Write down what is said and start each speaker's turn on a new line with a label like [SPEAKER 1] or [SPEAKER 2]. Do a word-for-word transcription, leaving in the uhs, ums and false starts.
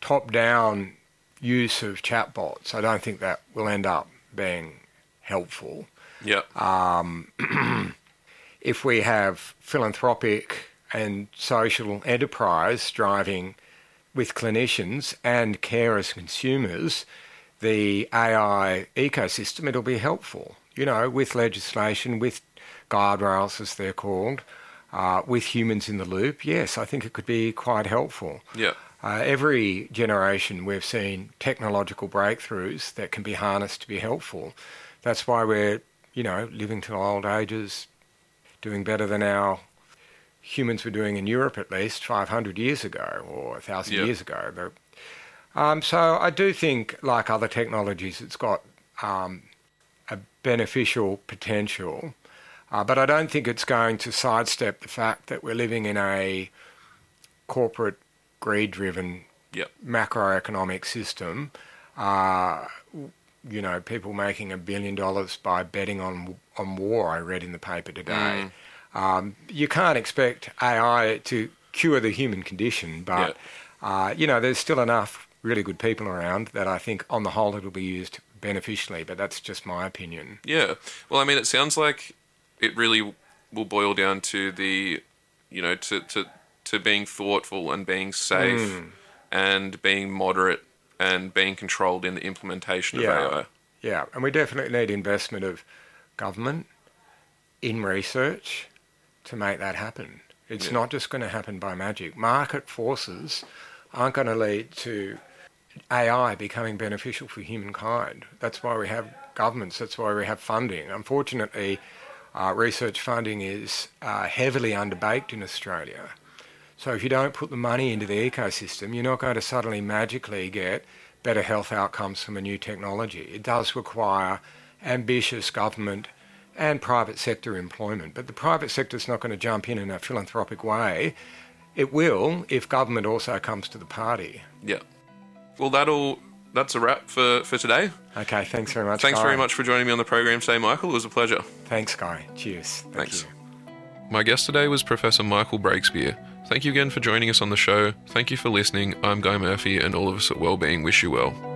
[SPEAKER 1] top-down use of chatbots, I don't think that will end up being helpful.
[SPEAKER 2] Yeah.
[SPEAKER 1] Um, if we have philanthropic and social enterprise driving with clinicians and care as consumers, the A I ecosystem, it'll be helpful. You know, with legislation, with guardrails, as they're called, uh, with humans in the loop, yes, I think it could be quite helpful.
[SPEAKER 2] Yeah.
[SPEAKER 1] Uh, every generation we've seen technological breakthroughs that can be harnessed to be helpful. That's why we're, you know, living to old ages, doing better than our humans were doing in Europe at least five hundred years ago or one thousand
[SPEAKER 2] Yep.
[SPEAKER 1] years ago. The, um, so I do think, like other technologies, it's got um, a beneficial potential, uh, but I don't think it's going to sidestep the fact that we're living in a corporate, greed-driven
[SPEAKER 2] Yep.
[SPEAKER 1] macroeconomic system. Uh, you know, people making a billion dollars by betting on on war, I read in the paper today.
[SPEAKER 2] Mm.
[SPEAKER 1] Um, you can't expect A I to cure the human condition, but, uh, you know, there's still enough really good people around that I think on the whole it'll be used beneficially, but that's just my opinion.
[SPEAKER 2] Yeah. Well, I mean, it sounds like it really will boil down to the, you know, to, to, to being thoughtful and being safe
[SPEAKER 1] Mm.
[SPEAKER 2] and being moderate and being controlled in the implementation of
[SPEAKER 1] Yeah.
[SPEAKER 2] A I.
[SPEAKER 1] Yeah, and we definitely need investment of government in research to make that happen. It's
[SPEAKER 2] Yeah.
[SPEAKER 1] not just going to happen by magic. Market forces aren't going to lead to A I becoming beneficial for humankind. That's why we have governments. That's why we have funding. Unfortunately, uh, research funding is uh, heavily underbaked in Australia. So if you don't put the money into the ecosystem, you're not going to suddenly magically get better health outcomes from a new technology. It does require ambitious government and private sector employment. But the private sector's not going to jump in in a philanthropic way. It will if government also comes to the party.
[SPEAKER 2] Yeah. Well, that'll that's a wrap for, for today.
[SPEAKER 1] Okay, thanks very much,
[SPEAKER 2] Thanks
[SPEAKER 1] Guy.
[SPEAKER 2] very much for joining me on the program today, Michael. It was a pleasure.
[SPEAKER 1] Thanks, Guy. Cheers. Thank
[SPEAKER 2] Thanks.
[SPEAKER 1] you.
[SPEAKER 2] My guest today was Professor Michael Breakspear. Thank you again for joining us on the show. Thank you for listening. I'm Guy Murphy, and all of us at Wellbeing wish you well.